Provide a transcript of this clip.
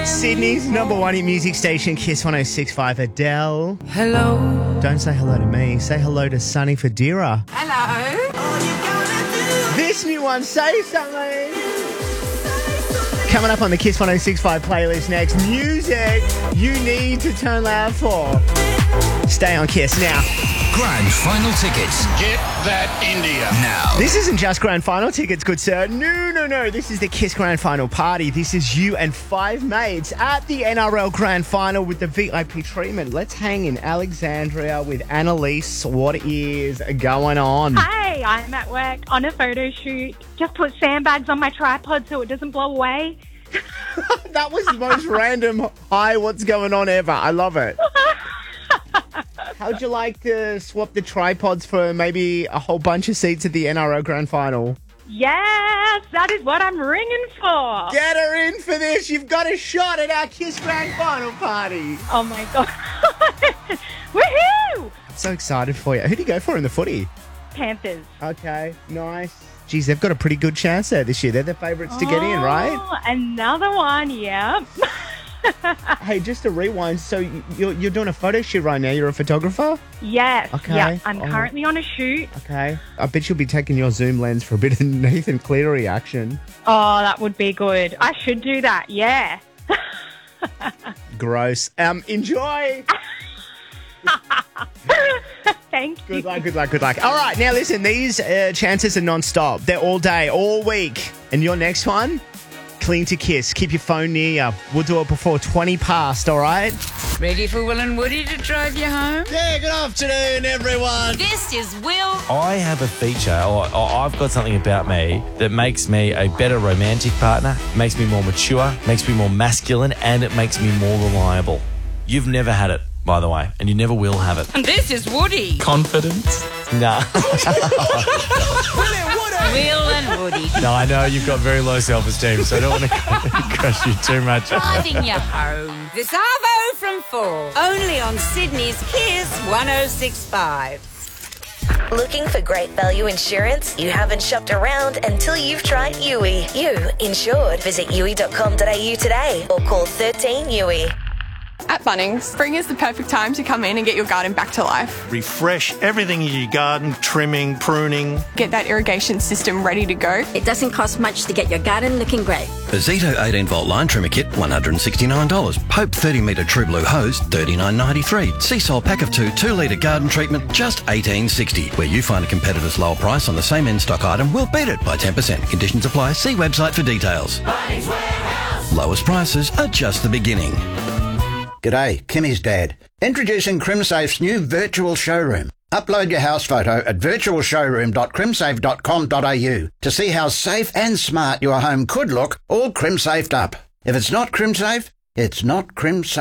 Sydney's number one hit music station, Kiss 106.5. Adele. Hello. Don't say hello to me. Say hello to Sunny Fadira. Hello. This new one, Say Something. Coming up on the Kiss 106.5 playlist next. Music you need to turn loud for. Stay on Kiss now. Grand final tickets. Get that India. Now. This isn't just grand final tickets, good sir. No. This is the Kiss Grand Final party. This is you and 5 mates at the NRL Grand Final with the VIP treatment. Let's hang in Alexandria with Annalise. What is going on? Hey, I'm at work on a photo shoot. Just put sandbags on my tripod so it doesn't blow away. That was the most random hi, what's going on ever. I love it. How'd you like to swap the tripods for maybe a whole bunch of seats at the NRL Grand Final? Yes, that is what I'm ringing for. Get her in for this. You've got a shot at our Kiss Grand Final party. Oh, my God. Woohoo! I'm so excited for you. Who do you go for in the footy? Panthers. Okay, nice. Geez, they've got a pretty good chance there this year. They're the favourites to get in, right? Another one, yeah. Hey, just to rewind, so you're doing a photo shoot right now. You're a photographer? Yes. Okay. Yeah, I'm currently on a shoot. Okay. I bet you'll be taking your zoom lens for a bit of Nathan Cleary action. Oh, that would be good. I should do that, yeah. Gross. Enjoy. Thank you. Good luck. All right, now listen, these chances are non-stop. They're all day, all week. And your next one? Clean to Kiss. Keep your phone near you. We'll do it before 20 past, all right? Ready for Will and Woody to drive you home? Yeah, good afternoon, everyone. This is Will. I have a feature, or I've got something about me that makes me a better romantic partner, makes me more mature, makes me more masculine, and it makes me more reliable. You've never had it, by the way, and you never will have it. And this is Woody. Confidence? Nah. Will and Woody. No, I know you've got very low self-esteem, so I don't want to crush you too much. Driving you home. This Arvo from 4. Only on Sydney's Kiss 106.5. Looking for great value insurance? You haven't shopped around until you've tried Yui. You insured. Visit yui.com.au today or call 13 Yui. At Bunnings, spring is the perfect time to come in and get your garden back to life. Refresh everything in your garden, trimming, pruning. Get that irrigation system ready to go. It doesn't cost much to get your garden looking great. A Zito 18-volt line trimmer kit, $169. Pope 30-metre True Blue hose, $39.93. Seasol pack of 2 2-litre garden treatment, just $18.60. Where you find a competitor's lower price on the same in-stock item, we'll beat it by 10%. Conditions apply. See website for details. Bunnings Warehouse. Lowest prices are just the beginning. G'day, Kimmy's dad. Introducing CrimSafe's new virtual showroom. Upload your house photo at virtualshowroom.crimsafe.com.au to see how safe and smart your home could look, all crim-safed up. If it's not crim-safe, it's not crim-safe.